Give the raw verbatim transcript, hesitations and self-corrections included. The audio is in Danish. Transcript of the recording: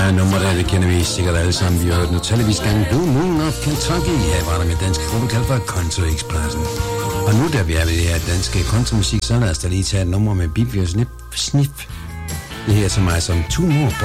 er nummer, der det kender vi sikkert alle sammen. Vi har hørt utalligvis gange Blue Moon of Kentucky. Her var der med dansk gruppe kaldt for Country Expressen. Og nu der vi er ved det her danske countrymusik, så lad os da lige tage et nummer med Bibi og Snip Snip. Det her til mig som Two More